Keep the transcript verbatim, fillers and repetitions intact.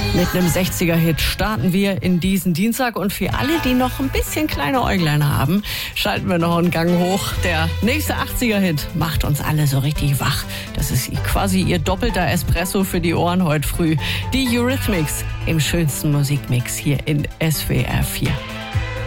Mit einem sechziger-Hit starten wir in diesen Dienstag und für alle, die noch ein bisschen kleine Äuglein haben, schalten wir noch einen Gang hoch. Der nächste achtziger-Hit macht uns alle so richtig wach. Das ist quasi ihr doppelter Espresso für die Ohren heute früh. Die Eurythmics im schönsten Musikmix hier in S W R vier.